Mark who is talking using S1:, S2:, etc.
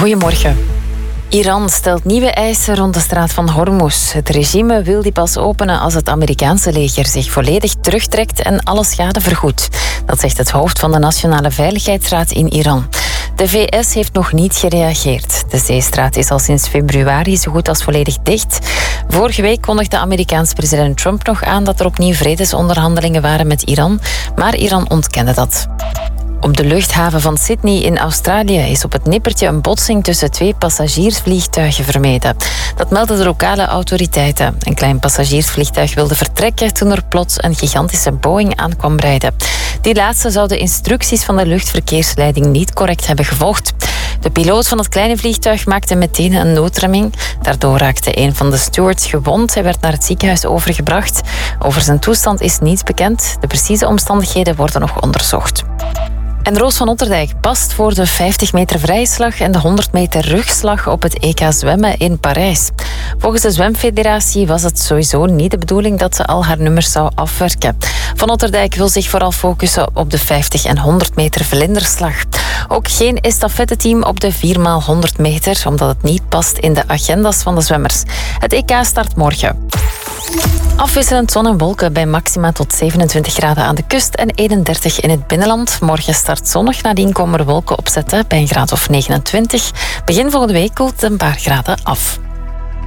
S1: Goedemorgen. Iran stelt nieuwe eisen rond de straat van Hormuz. Het regime wil die pas openen als het Amerikaanse leger zich volledig terugtrekt en alle schade vergoedt. Dat zegt het hoofd van de Nationale Veiligheidsraad in Iran. De VS heeft nog niet gereageerd. De zeestraat is al sinds februari zo goed als volledig dicht. Vorige week kondigde Amerikaans president Trump nog aan dat er opnieuw vredesonderhandelingen waren met Iran, maar Iran ontkende dat. Op de luchthaven van Sydney in Australië is op het nippertje een botsing tussen 2 passagiersvliegtuigen vermeden. Dat melden de lokale autoriteiten. Een klein passagiersvliegtuig wilde vertrekken toen er plots een gigantische Boeing aan kwam rijden. Die laatste zou de instructies van de luchtverkeersleiding niet correct hebben gevolgd. De piloot van het kleine vliegtuig maakte meteen een noodremming. Daardoor raakte een van de stewards gewond. Hij werd naar het ziekenhuis overgebracht. Over zijn toestand is niets bekend. De precieze omstandigheden worden nog onderzocht. En Roos van Otterdijk past voor de 50 meter vrije slag en de 100 meter rugslag op het EK zwemmen in Parijs. Volgens de Zwemfederatie was het sowieso niet de bedoeling dat ze al haar nummers zou afwerken. Van Otterdijk wil zich vooral focussen op de 50 en 100 meter vlinderslag. Ook geen estafetteteam op de 4x100 meter, omdat het niet past in de agendas van de zwemmers. Het EK start morgen. Afwisselend zon en wolken bij maxima tot 27 graden aan de kust en 31 in het binnenland. Morgen start zonnig, nadien komen er wolken opzetten bij een graad of 29. Begin volgende week koelt het een paar graden af.